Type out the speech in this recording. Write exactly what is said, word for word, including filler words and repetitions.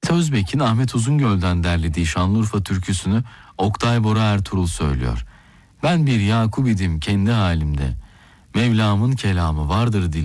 Mete Özbek'in Ahmet Uzungöl'den derlediği Şanlıurfa türküsünü Oktay Bora Ertuğrul söylüyor. Ben bir Yakub idim kendi halimde. Mevlam'ın kelamı vardır dilim.